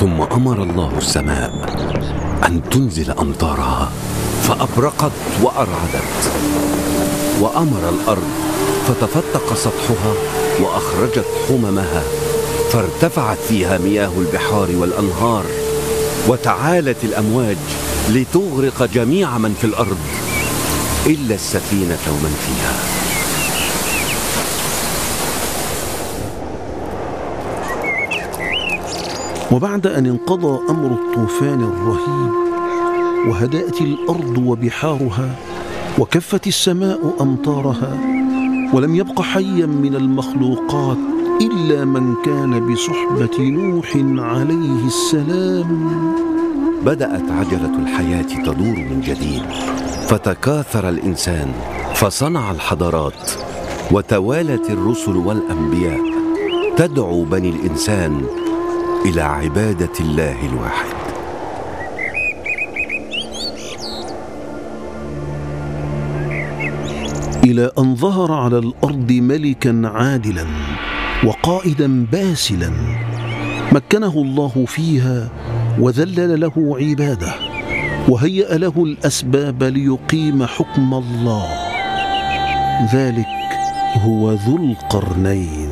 ثم أمر الله السماء أن تنزل أمطارها فأبرقت وأرعدت، وأمر الأرض فتفتق سطحها وأخرجت حممها، فارتفعت فيها مياه البحار والأنهار، وتعالت الأمواج لتغرق جميع من في الأرض إلا السفينة ومن فيها. وبعد أن انقضى أمر الطوفان الرهيب وهدأت الأرض وبحارها وكفت السماء أمطارها، ولم يبق حيا من المخلوقات إلا من كان بصحبة نوح عليه السلام، بدأت عجلة الحياة تدور من جديد، فتكاثر الإنسان فصنع الحضارات، وتوالت الرسل والأنبياء تدعو بني الإنسان إلى عبادة الله الواحد. إلى أن ظهر على الأرض ملكا عادلا وقائدا باسلا مكنه الله فيها وذلل له عباده وهيأ له الأسباب ليقيم حكم الله. ذلك هو ذو القرنين.